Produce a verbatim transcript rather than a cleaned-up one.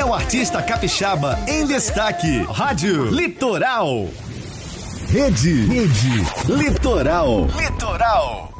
é o artista capixaba em destaque. Rádio Litoral. Rede. Rede. Litoral. Litoral.